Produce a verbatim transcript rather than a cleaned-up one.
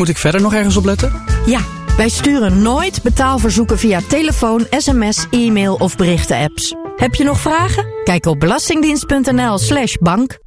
Moet ik verder nog ergens op letten? Ja, wij sturen nooit betaalverzoeken via telefoon, sms, e-mail of berichten-apps. Heb je nog vragen? Kijk op belastingdienst punt n l slash bank.